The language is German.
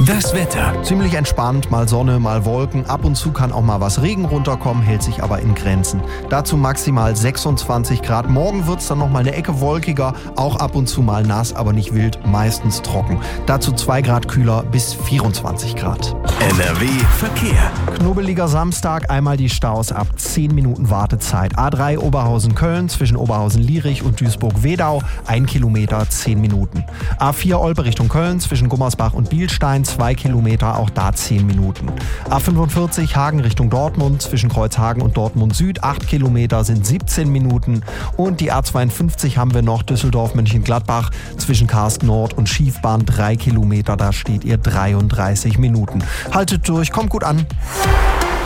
Das Wetter. Ziemlich entspannt, mal Sonne, mal Wolken. Ab und zu kann auch mal was Regen runterkommen, hält sich aber in Grenzen. Dazu maximal 26 Grad. Morgen wird es dann nochmal eine Ecke wolkiger, auch ab und zu mal nass, aber nicht wild, meistens trocken. Dazu 2 Grad kühler bis 24 Grad. NRW Verkehr. Knubbeliger Samstag, einmal die Staus ab 10 Minuten Wartezeit. A3 Oberhausen-Köln zwischen Oberhausen-Lierich und Duisburg-Wedau, 1 Kilometer, 10 Minuten. A4 Olpe Richtung Köln zwischen Gummersbach und Bielstein, 2 Kilometer, auch da 10 Minuten. A45 Hagen Richtung Dortmund zwischen Kreuzhagen und Dortmund Süd, 8 Kilometer sind 17 Minuten. Und die A52 haben wir noch, Düsseldorf-Mönchengladbach zwischen Karst Nord und Schiefbahn, 3 Kilometer, da steht ihr 33 Minuten. Haltet durch, kommt gut an.